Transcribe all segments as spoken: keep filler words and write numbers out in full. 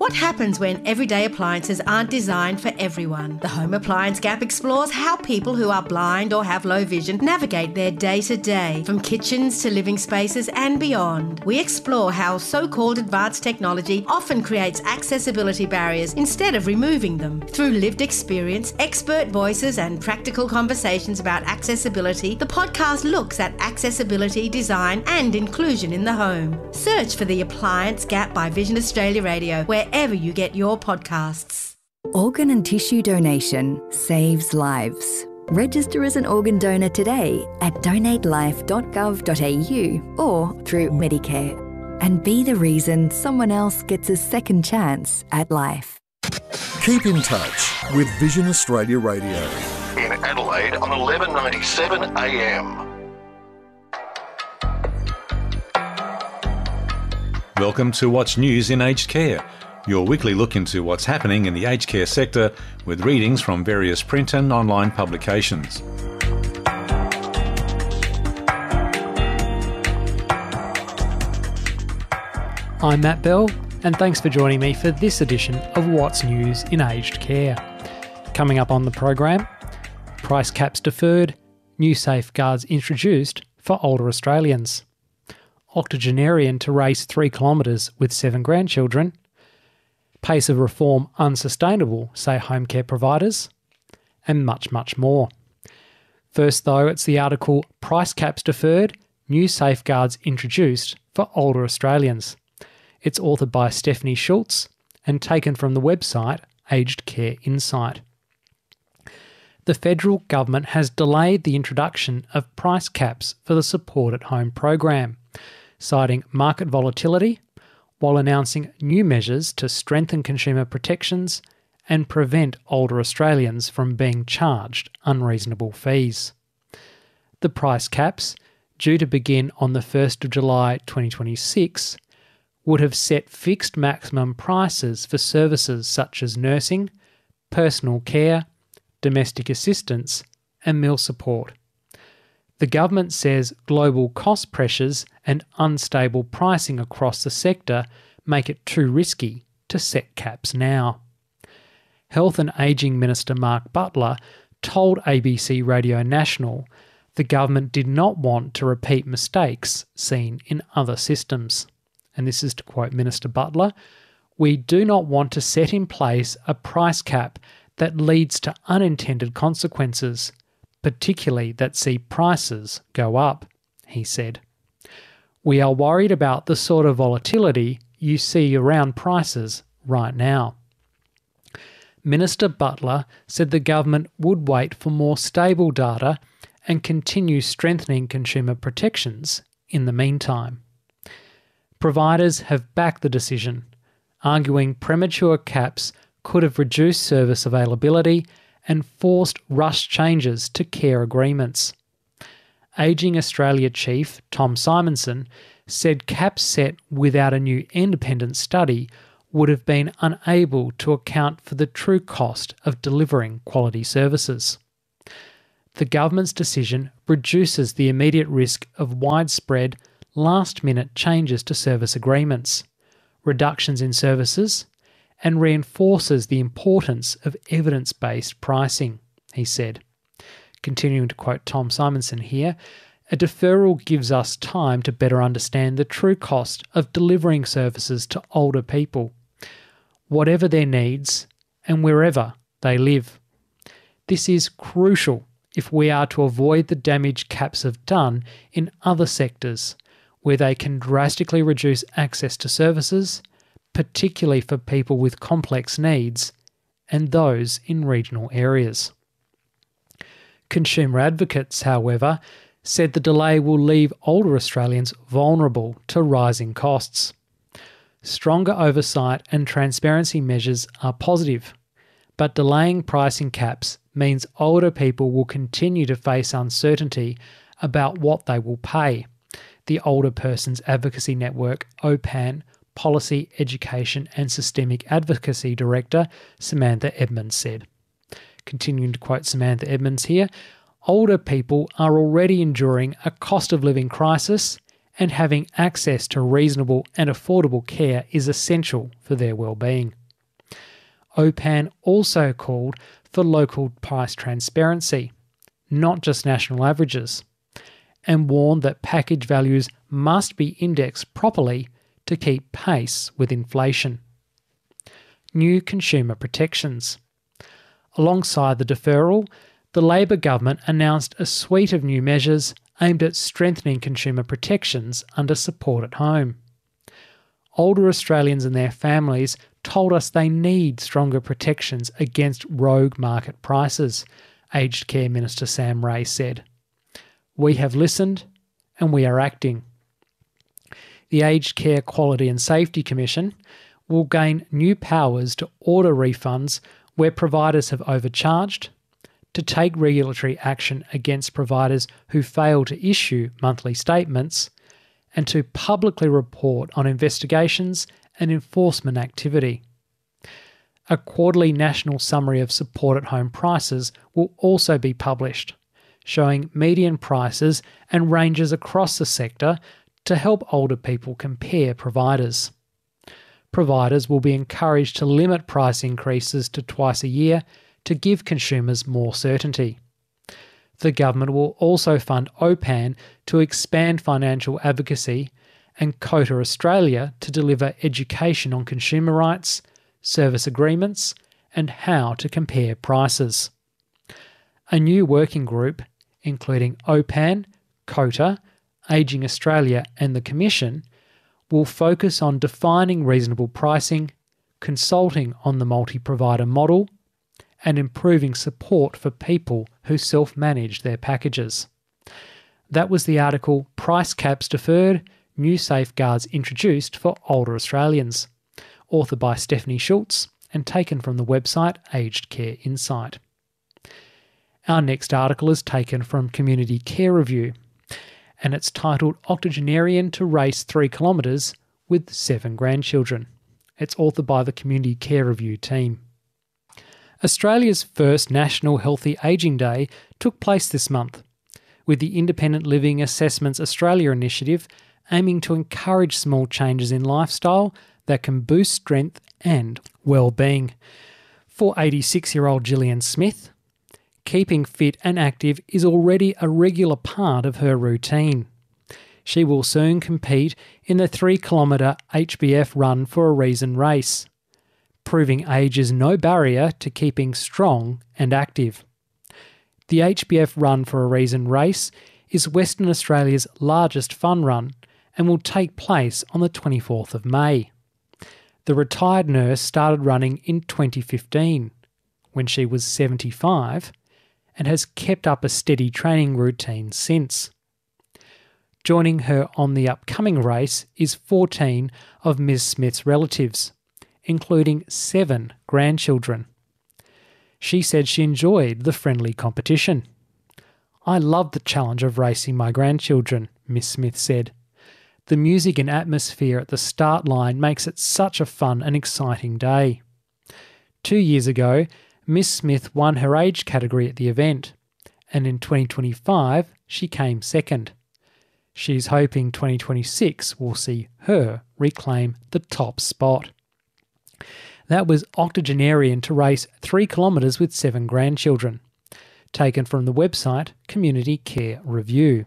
What happens when everyday appliances aren't designed for everyone? The Home Appliance Gap explores how people who are blind or have low vision navigate their day-to-day, from kitchens to living spaces and beyond. We explore how so-called advanced technology often creates accessibility barriers instead of removing them. Through lived experience, expert voices and practical conversations about accessibility, the podcast looks at accessibility, design and inclusion in the home. Search for The Appliance Gap by Vision Australia Radio wherever you get your podcasts. Organ and tissue donation saves lives. Register as an organ donor today at donate life dot gov dot a u or through Medicare, and be the reason someone else gets a second chance at life. Keep in touch with Vision Australia Radio. In Adelaide on eleven ninety-seven A M. Welcome to What's News in Aged Care, your weekly look into what's happening in the aged care sector with readings from various print and online publications. I'm Matt Bell, and thanks for joining me for this edition of What's News in Aged Care. Coming up on the program, price caps deferred, new safeguards introduced for older Australians. Octogenarian to race three kilometres with seven grandchildren. Pace of reform unsustainable, say home care providers. And much, much more. First though, it's the article Price Caps Deferred, New Safeguards Introduced for Older Australians. It's authored by Stephanie Schultz and taken from the website Aged Care Insight. The federal government has delayed the introduction of price caps for the Support at Home program, citing market volatility, while announcing new measures to strengthen consumer protections and prevent older Australians from being charged unreasonable fees. The price caps, due to begin on the first of July twenty twenty-six, would have set fixed maximum prices for services such as nursing, personal care, domestic assistance and meal support. The government says global cost pressures and unstable pricing across the sector make it too risky to set caps now. Health and Ageing Minister Mark Butler told A B C Radio National the government did not want to repeat mistakes seen in other systems. And this is to quote Minister Butler, "We do not want to set in place a price cap that leads to unintended consequences, particularly that see prices go up," he said. "We are worried about the sort of volatility you see around prices right now." Minister Butler said the government would wait for more stable data and continue strengthening consumer protections in the meantime. Providers have backed the decision, arguing premature caps could have reduced service availability and forced rush changes to care agreements. Ageing Australia Chief Tom Simonson said caps set without a new independent study would have been unable to account for the true cost of delivering quality services. The government's decision reduces the immediate risk of widespread, last-minute changes to service agreements, reductions in services, and reinforces the importance of evidence-based pricing, he said. Continuing to quote Tom Simonson here, "A deferral gives us time to better understand the true cost of delivering services to older people, whatever their needs and wherever they live. This is crucial if we are to avoid the damage caps have done in other sectors, where they can drastically reduce access to services, particularly for people with complex needs and those in regional areas." Consumer advocates, however, said the delay will leave older Australians vulnerable to rising costs. Stronger oversight and transparency measures are positive, but delaying pricing caps means older people will continue to face uncertainty about what they will pay, the Older Persons Advocacy Network, O P A N, Policy, Education and Systemic Advocacy Director Samantha Edmonds said. Continuing to quote Samantha Edmonds here, "Older people are already enduring a cost of living crisis, and having access to reasonable and affordable care is essential for their well-being." O P A N also called for local price transparency, not just national averages, and warned that package values must be indexed properly to keep pace with inflation. New consumer protections. Alongside the deferral, the Labor government announced a suite of new measures aimed at strengthening consumer protections under support at home. Older Australians and their families told us they need stronger protections against rogue market prices, Aged Care Minister Sam Ray said. We have listened and we are acting. The Aged Care Quality and Safety Commission will gain new powers to order refunds where providers have overcharged, to take regulatory action against providers who fail to issue monthly statements, and to publicly report on investigations and enforcement activity. A quarterly national summary of support at home prices will also be published, showing median prices and ranges across the sector to help older people compare providers. Providers will be encouraged to limit price increases to twice a year to give consumers more certainty. The government will also fund O P A N to expand financial advocacy and COTA Australia to deliver education on consumer rights, service agreements, and how to compare prices. A new working group, including O P A N, COTA, Ageing Australia and the Commission, will focus on defining reasonable pricing, consulting on the multi-provider model, and improving support for people who self-manage their packages. That was the article Price Caps Deferred, New Safeguards Introduced for Older Australians, authored by Stephanie Schultz and taken from the website Aged Care Insight. Our next article is taken from Community Care Review, and it's titled Octogenarian to Race three kilometres with seven grandchildren. It's authored by the Community Care Review team. Australia's first National Healthy Ageing Day took place this month, with the Independent Living Assessments Australia initiative aiming to encourage small changes in lifestyle that can boost strength and well-being. For eighty-six-year-old Gillian Smith, keeping fit and active is already a regular part of her routine. She will soon compete in the three kilometre H B F Run for a Reason race, proving age is no barrier to keeping strong and active. The H B F Run for a Reason race is Western Australia's largest fun run and will take place on the twenty-fourth of May. The retired nurse started running in twenty fifteen, when she was seventy-five, and has kept up a steady training routine since. Joining her on the upcoming race is fourteen of Miz Smith's relatives, including seven grandchildren. She said she enjoyed the friendly competition. I love the challenge of racing my grandchildren, Miss Smith said. The music and atmosphere at the start line makes it such a fun and exciting day. Two years ago, Miss Smith won her age category at the event, and in twenty twenty-five she came second. She's hoping twenty twenty-six will see her reclaim the top spot. That was Octogenarian to Race three kilometres with seven grandchildren, taken from the website Community Care Review.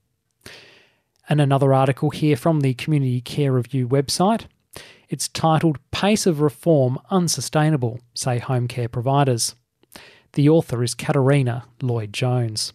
And another article here from the Community Care Review website. It's titled Pace of Reform Unsustainable, Say Home Care Providers. The author is Katarina Lloyd-Jones.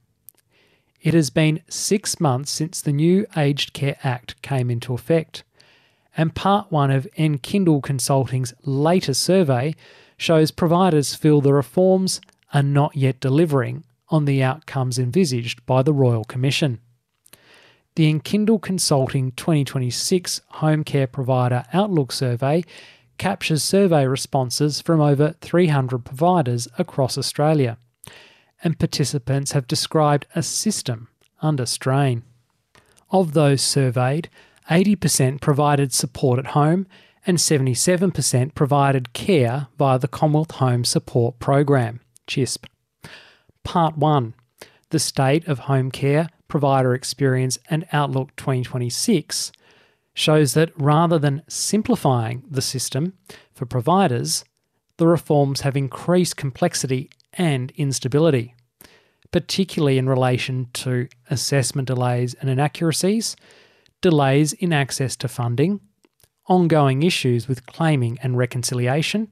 It has been six months since the new Aged Care Act came into effect, and part one of Enkindle Consulting's latest survey shows providers feel the reforms are not yet delivering on the outcomes envisaged by the Royal Commission. The Enkindle Consulting twenty twenty-six Home Care Provider Outlook Survey captures survey responses from over three hundred providers across Australia, and participants have described a system under strain. Of those surveyed, eighty percent provided support at home and seventy-seven percent provided care via the Commonwealth Home Support Program, CHISP. Part one, the State of Home Care, Provider Experience and Outlook twenty twenty-six, shows that rather than simplifying the system for providers, the reforms have increased complexity and instability, particularly in relation to assessment delays and inaccuracies, delays in access to funding, ongoing issues with claiming and reconciliation,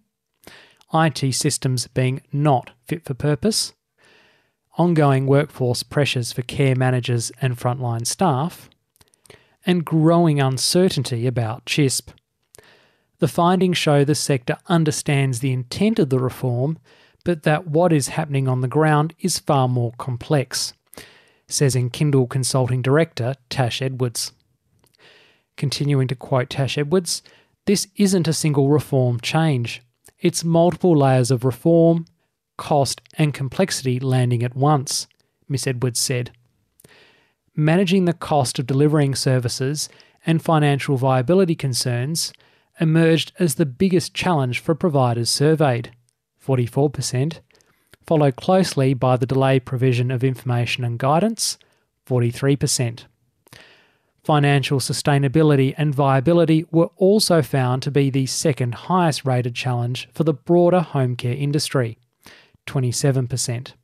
I T systems being not fit for purpose, ongoing workforce pressures for care managers and frontline staff, and growing uncertainty about CHISP. The findings show the sector understands the intent of the reform, but that what is happening on the ground is far more complex, says Enkindle Consulting Director Tash Edwards. Continuing to quote Tash Edwards, "This isn't a single reform change. It's multiple layers of reform, cost and complexity landing at once," Miss Edwards said. Managing the cost of delivering services and financial viability concerns emerged as the biggest challenge for providers surveyed, forty-four percent, followed closely by the delayed provision of information and guidance, forty-three percent. Financial sustainability and viability were also found to be the second highest rated challenge for the broader home care industry, twenty-seven percent.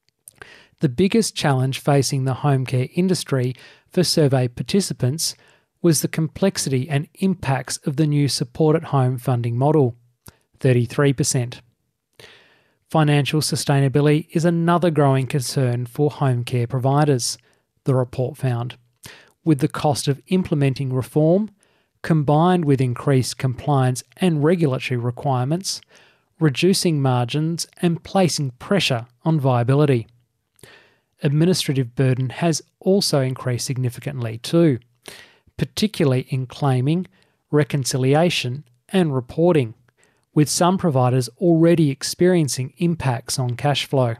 The biggest challenge facing the home care industry for survey participants was the complexity and impacts of the new support at home funding model, thirty-three percent. Financial sustainability is another growing concern for home care providers, the report found, with the cost of implementing reform, combined with increased compliance and regulatory requirements, reducing margins and placing pressure on viability. Administrative burden has also increased significantly too, particularly in claiming, reconciliation and reporting, with some providers already experiencing impacts on cash flow.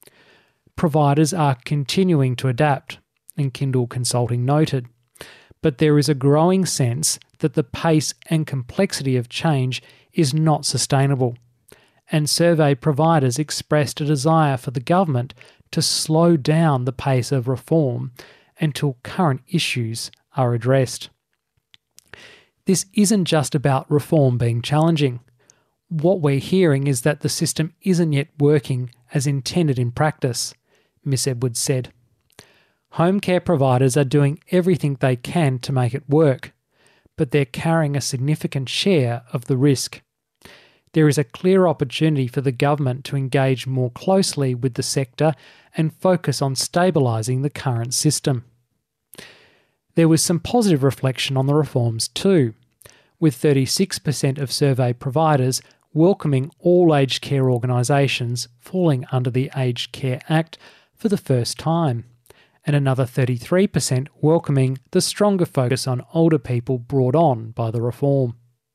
Providers are continuing to adapt, Enkindle Consulting noted, but there is a growing sense that the pace and complexity of change is not sustainable, and survey providers expressed a desire for the government to slow down the pace of reform until current issues are addressed. This isn't just about reform being challenging. What we're hearing is that the system isn't yet working as intended in practice, Miss Edwards said. Home care providers are doing everything they can to make it work, but they're carrying a significant share of the risk. There is a clear opportunity for the government to engage more closely with the sector and focus on stabilising the current system. There was some positive reflection on the reforms too, with thirty-six percent of survey providers welcoming all aged care organisations falling under the Aged Care Act for the first time, and another thirty-three percent welcoming the stronger focus on older people brought on by the reform.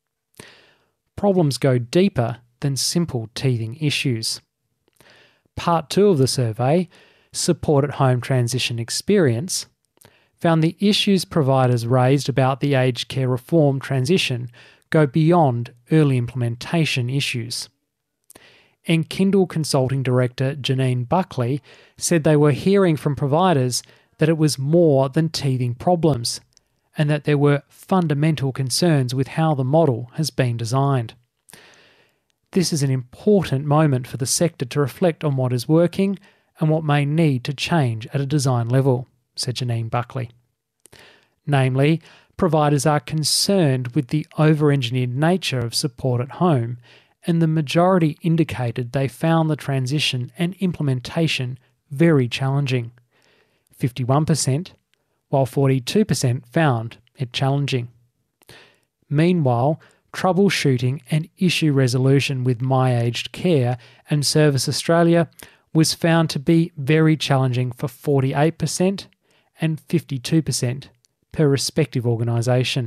Problems go deeper than simple teething issues. Part two of the survey, Support at Home Transition Experience, found the issues providers raised about the aged care reform transition go beyond early implementation issues. Enkindle Consulting Director Janine Buckley said they were hearing from providers that it was more than teething problems, and that there were fundamental concerns with how the model has been designed. This is an important moment for the sector to reflect on what is working and what may need to change at a design level, said Janine Buckley. Namely, providers are concerned with the over-engineered nature of support at home, and the majority indicated they found the transition and implementation very challenging, fifty-one percent, while forty-two percent found it challenging. Meanwhile, troubleshooting and issue resolution with My Aged Care and Service Australia was found to be very challenging for forty-eight percent and fifty-two percent per respective organisation.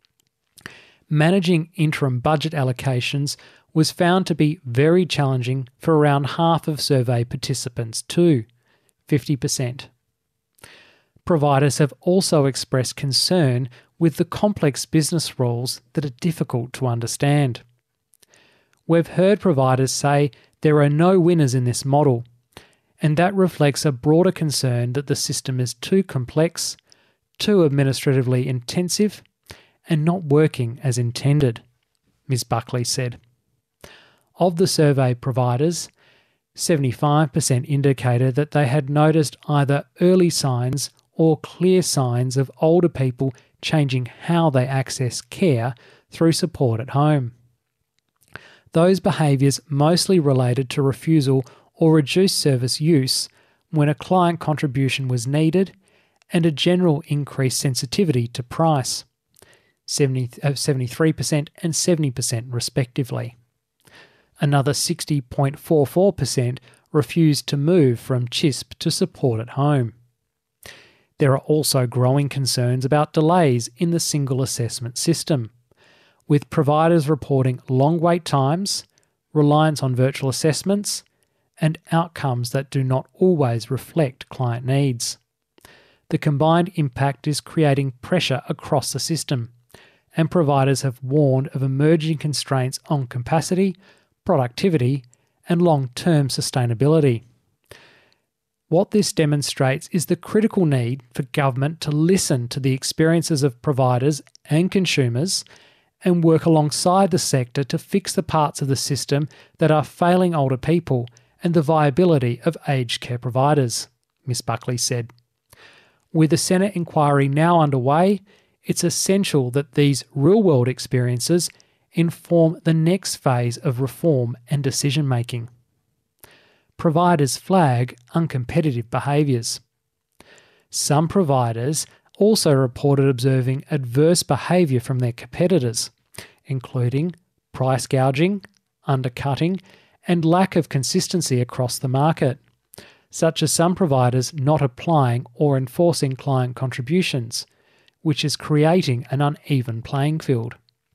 Managing interim budget allocations was found to be very challenging for around half of survey participants too, fifty percent. Providers have also expressed concern with the complex business rules that are difficult to understand. We've heard providers say there are no winners in this model, and that reflects a broader concern that the system is too complex, too administratively intensive, and not working as intended, Miz Buckley said. Of the survey providers, seventy-five percent indicated that they had noticed either early signs or clear signs of older people changing how they access care through support at home. Those behaviours mostly related to refusal or reduced service use when a client contribution was needed and a general increased sensitivity to price, seventy, uh, seventy-three percent and seventy percent respectively. Another sixty point four four percent refused to move from C I S P to support at home. There are also growing concerns about delays in the single assessment system, with providers reporting long wait times, reliance on virtual assessments, and outcomes that do not always reflect client needs. The combined impact is creating pressure across the system, and providers have warned of emerging constraints on capacity, productivity, and long-term sustainability. What this demonstrates is the critical need for government to listen to the experiences of providers and consumers and work alongside the sector to fix the parts of the system that are failing older people and the viability of aged care providers, Miz Buckley said. With the Senate inquiry now underway, it's essential that these real-world experiences inform the next phase of reform and decision-making. Providers flag uncompetitive behaviours. Some providers also reported observing adverse behaviour from their competitors, including price gouging, undercutting, and lack of consistency across the market, such as some providers not applying or enforcing client contributions, which is creating an uneven playing field.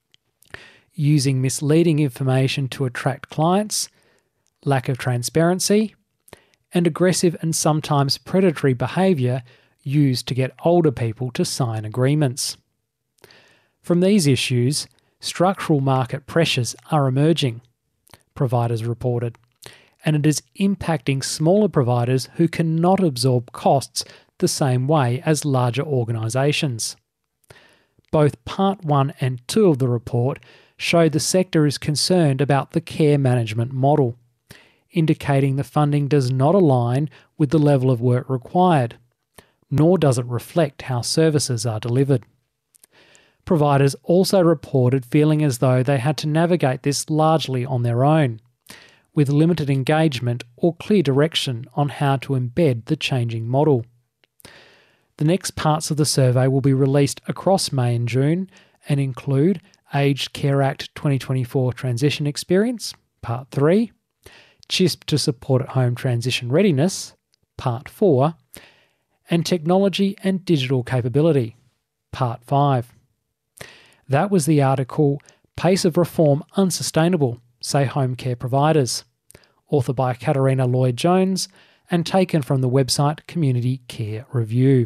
Using misleading information to attract clients, lack of transparency, and aggressive and sometimes predatory behaviour used to get older people to sign agreements. From these issues, structural market pressures are emerging, providers reported, and it is impacting smaller providers who cannot absorb costs the same way as larger organisations. Both Part one and two of the report show the sector is concerned about the care management model, indicating the funding does not align with the level of work required, nor does it reflect how services are delivered. Providers also reported feeling as though they had to navigate this largely on their own, with limited engagement or clear direction on how to embed the changing model. The next parts of the survey will be released across May and June and include Aged Care Act twenty twenty-four Transition Experience, Part three, C I S P to Support at Home Transition Readiness, Part four, and Technology and Digital Capability, Part five. That was the article Pace of Reform Unsustainable, Say Home Care Providers, authored by Katarina Lloyd-Jones and taken from the website Community Care Review.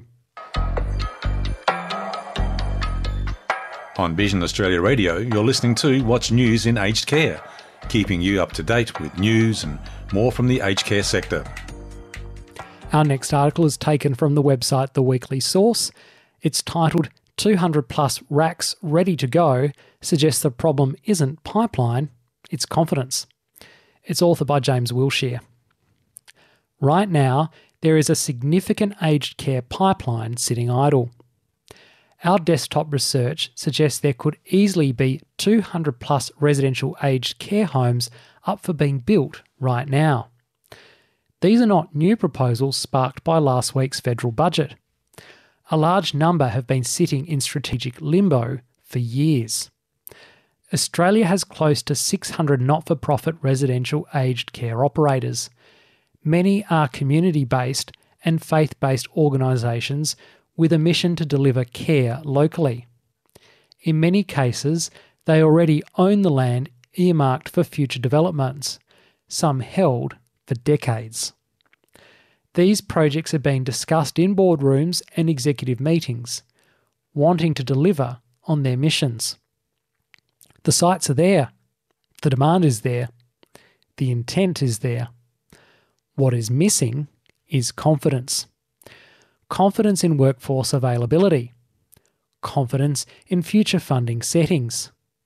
On Vision Australia Radio, you're listening to What's News in Aged Care, keeping you up to date with news and more from the aged care sector. Our next article is taken from the website The Weekly Source. It's titled two hundred plus racks ready to go suggests the problem isn't pipeline, it's confidence. It's authored by James Wilshire. Right now, there is a significant aged care pipeline sitting idle. Our desktop research suggests there could easily be two hundred plus residential aged care homes up for being built right now. These are not new proposals sparked by last week's federal budget. A large number have been sitting in strategic limbo for years. Australia has close to six hundred not-for-profit residential aged care operators. Many are community-based and faith-based organisations with a mission to deliver care locally. In many cases, they already own the land earmarked for future developments, some held for decades. These projects are being discussed in boardrooms and executive meetings, wanting to deliver on their missions. The sites are there, the demand is there, the intent is there. What is missing is confidence. Confidence in workforce availability, confidence in future funding settings,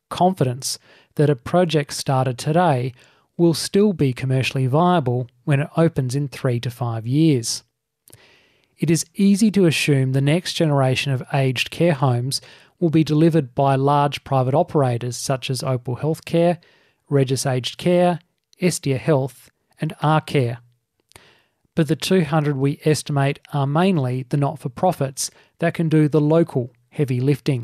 confidence that a project started today will still be commercially viable when it opens in three to five years. It is easy to assume the next generation of aged care homes will be delivered by large private operators such as Opal Healthcare, Regis Aged Care, Estia Health and Arcare. But the two hundred we estimate are mainly the not-for-profits that can do the local heavy lifting.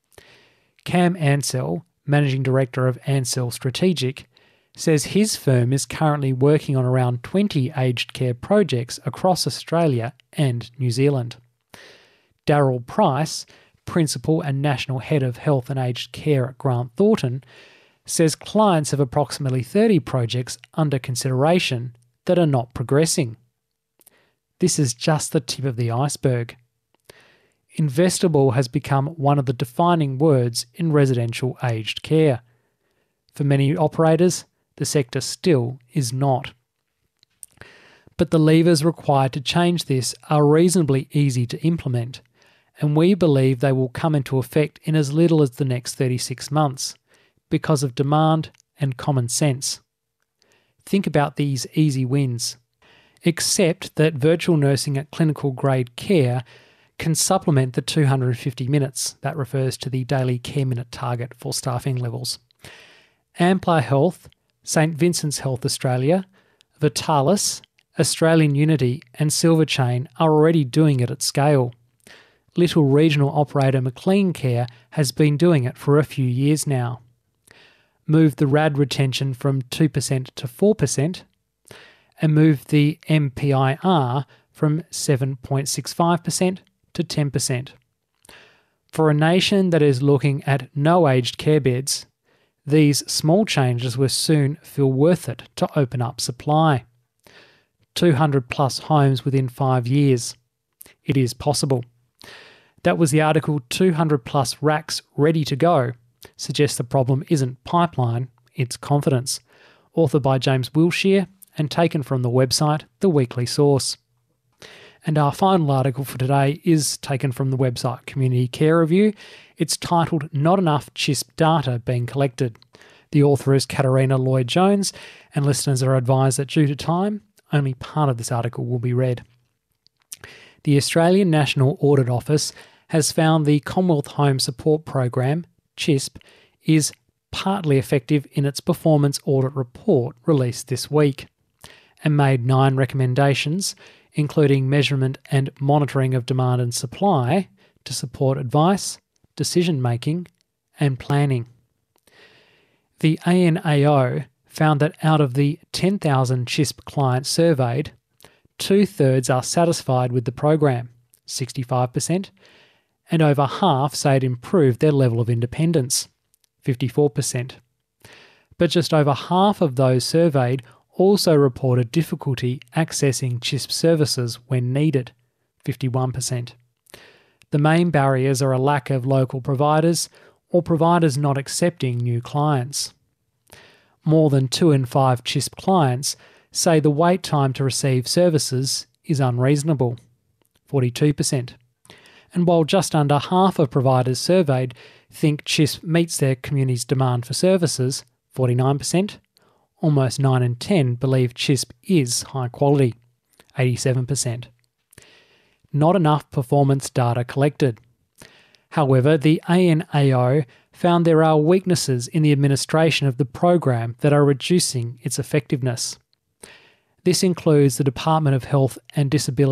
Cam Ansell, Managing Director of Ansell Strategic, says his firm is currently working on around twenty aged care projects across Australia and New Zealand. Daryl Price, Principal and National Head of Health and Aged Care at Grant Thornton, says clients have approximately thirty projects under consideration that are not progressing. This is just the tip of the iceberg. Investable has become one of the defining words in residential aged care. For many operators, the sector still is not. But the levers required to change this are reasonably easy to implement, and we believe they will come into effect in as little as the next thirty-six months, because of demand and common sense. Think about these easy wins. Except that virtual nursing at clinical grade care can supplement the two hundred fifty minutes. That refers to the daily care minute target for staffing levels. Amplar Health, Saint Vincent's Health Australia, Vitalis, Australian Unity and Silverchain are already doing it at scale. Little regional operator McLean Care has been doing it for a few years now. Moved the R A D retention from two percent to four percent and moved the M P I R from seven point six five percent to ten percent. For a nation that is looking at no aged care beds, these small changes will soon feel worth it to open up supply. two hundred plus homes within five years. It is possible. That was the article two hundred plus racks ready to go. Suggests the problem isn't pipeline, it's confidence. Authored by James Wilshire and taken from the website The Weekly Source. And our final article for today is taken from the website Community Care Review. It's titled Not Enough C H I S P Data Being Collected. The author is Katarina Lloyd-Jones, and listeners are advised that due to time, only part of this article will be read. The Australian National Audit Office has found the Commonwealth Home Support Program, C H I S P, is partly effective in its performance audit report released this week, and made nine recommendations, including measurement and monitoring of demand and supply to support advice, decision-making and planning. The A N A O found that out of the ten thousand C H I S P clients surveyed, two-thirds are satisfied with the program, sixty-five percent, and over half say it improved their level of independence, fifty-four percent. But just over half of those surveyed also reported difficulty accessing C H I S P services when needed, fifty-one percent. The main barriers are a lack of local providers or providers not accepting new clients. More than two in five C H I S P clients say the wait time to receive services is unreasonable, forty-two percent. And while just under half of providers surveyed think C H I S P meets their community's demand for services, forty-nine percent, almost nine in ten believe C H I S P is high quality, eighty-seven percent. Not enough performance data collected. However, the A N A O found there are weaknesses in the administration of the program that are reducing its effectiveness. This includes the Department of Health and Disability